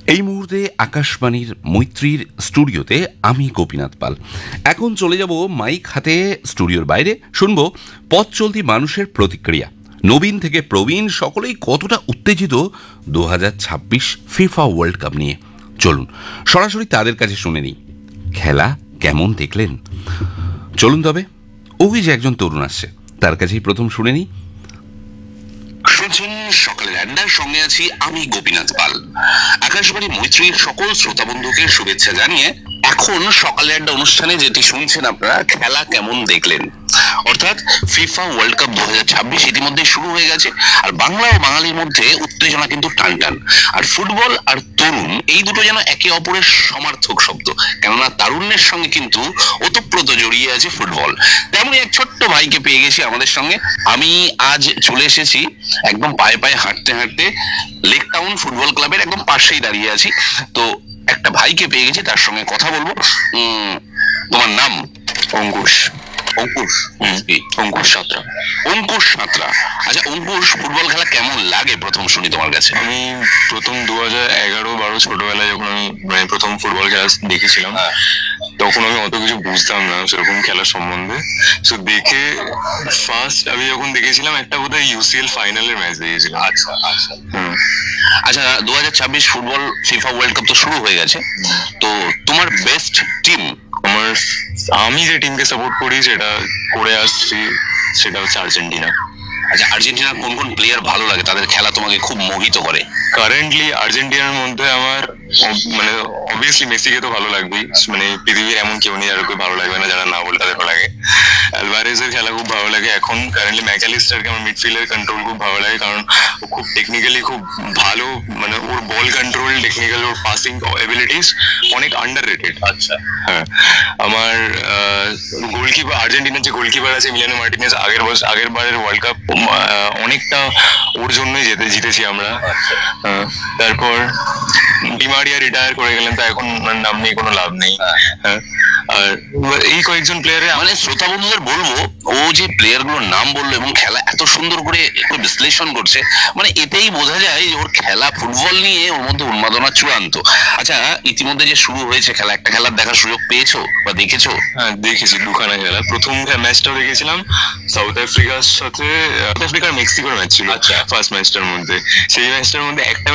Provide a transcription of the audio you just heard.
এই মুহূর্তে আকাশবাণীর মৈত্রীর স্টুডিওতে আমি গোপীনাথ পাল। এখন চলে যাব মাইক হাতে স্টুডিওর বাইরে, শুনবো পথ চলতি মানুষের প্রতিক্রিয়া। নবীন থেকে প্রবীণ সকলেই কতটা উত্তেজিত 2026 ফিফা ওয়ার্ল্ড কাপ নিয়ে। চলুন সরাসরি তাদের কাছে শুনে নিই, খেলা কেমন দেখলেন। চলুন তবে, ওই যে একজন তরুণ আসছে, তার কাছেই প্রথম শুনে নিই। শুনছেন সকালের আড্ডার সঙ্গে আছি আমি গোপীনাথ পাল। আকাশবাণী মৈত্রীর সকল শ্রোতা বন্ধুকে শুভেচ্ছা জানিয়ে এখন সকালের আড্ডা অনুষ্ঠানে যেটি শুনছেন আপনারা, খেলা কেমন দেখলেন, অর্থাৎ ফিফা ওয়ার্ল্ড কাপ 2026 ইতিমধ্যে শুরু হয়ে গেছে। আর বাংলা ও বাঙালির মধ্যে উত্তেজনা কিন্তু টান টান। আর ফুটবল আর তরুণ এই দুটো যেন একে অপরের সমার্থক শব্দ, কেননা তারুণ্যের সঙ্গে কিন্তু ওতপ্রোত জড়িয়ে আছে ফুটবল। তেমনই এক ছোট্ট ভাইকে পেয়ে গেছি আমাদের সঙ্গে। আমি আজ চলে এসেছি একদম পায়ে পায়ে হাঁটতে হাঁটতে লেক টাউন ফুটবল ক্লাবের একদম পাশেই দাঁড়িয়ে আছি। তো একটা ভাইকে পেয়ে গেছি, তার সঙ্গে কথা বলবো। তোমার নাম? অঙ্কুশ। অঙ্কুশ? অঙ্কুশ সাঁতরা। অঙ্কুশ সাঁতরা। আচ্ছা অঙ্কুশ, ফুটবল খেলা কেমন লাগে প্রথম শুনি তোমার কাছে? আমি প্রথম 2011-12 ছোটবেলায় যখন আমি প্রথম ফুটবল খেলা দেখেছিলাম, তখন আমি অত কিছু বুঝতাম না সেরকম খেলার সম্বন্ধে। তো দেখে ফার্স্ট আমি যখন দেখেছিলাম একটা বোধহয় ইউসিএল ফাইনালের ম্যাচ দেখেছিলাম। আচ্ছা আচ্ছা। আচ্ছা 2026 ফুটবল ফিফা ওয়ার্ল্ড কাপ তো শুরু হয়ে গেছে, তো তোমার বেস্ট টিম? আমি যে টিমকে সাপোর্ট করি সেটা করে আসছি, সেটা হচ্ছে আর্জেন্টিনা। আচ্ছা আর্জেন্টিনার কোন কোন প্লেয়ার ভালো লাগে, তাদের খেলা তোমাকে খুব মোহিত করে? কারেন্টলি আর্জেন্টিনার মধ্যে আমার অবভিয়াসলি মেসিকে তো ভালো লাগবেই, পৃথিবীর এমন কেউ নেই যাদেরকে ভালো লাগবে না, যারা না বলে তাদেরও লাগে। অ্যালভারেজের খেলা খুব ভালো লাগে। এখন কারেন্টলি ম্যাকঅ্যালিস্টারকে আমার মিডফিল্ডের কন্ট্রোল খুব ভালো লাগে, কারণ ও খুব টেকনিক্যালি খুব ভালো, ওর বল কন্ট্রোল, টেকনিক্যাল, ওর পাসিং এবিলিটিস অনেক আন্ডার রেটেড। আচ্ছা হ্যাঁ, আমার গোলকিপার, আর্জেন্টিনার যে গোলকিপার আছে মিলানো মার্টিনেজ, আগের বারের ওয়ার্ল্ড কাপ অনেকটা ওর জন্যই জিতেছি আমরা। তারপর ডিমারিয়া রিটায়ার করে গেলেন, তো এখন নাম নিয়ে কোনো লাভ নেই। আর এই কয়েকজন প্লেয়ারে শ্রোতা বন্ধুদের বলবো, ও যে প্লেয়ার গুলোর নাম বললো এবং খেলা এত সুন্দর করে একটু বিশ্লেষণ করছে, এতেই বোঝা যায় যে ওর খেলা, ফুটবল নিয়ে ওর মধ্যে উন্মাদনা চূড়ান্ত। আচ্ছা ইতিমধ্যে যে শুরু হয়েছে খেলা, একটা খেলার দেখার সুযোগ পেয়েছো বা দেখেছো? হ্যাঁ দেখেছি, দুখানা খেলা। প্রথম ম্যাচটাও দেখেছিলাম সাউথ আফ্রিকার সাথে, সাউথ আফ্রিকার মেক্সিকোর ম্যাচ ছিল। আচ্ছা, ফার্স্ট ম্যাচটার মধ্যে, সেই ম্যাচটার মধ্যে একটা